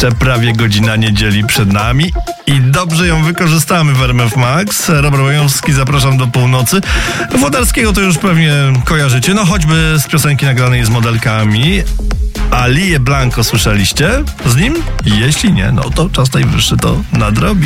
Jeszcze prawie godzina niedzieli przed nami i dobrze ją wykorzystamy w RMF Max. Robert Łajowski, zapraszam do północy. Włodarskiego to już pewnie kojarzycie, no choćby z piosenki nagranej z modelkami. Alię Blanco słyszeliście z nim? Jeśli nie, no to czas najwyższy to nadrobić.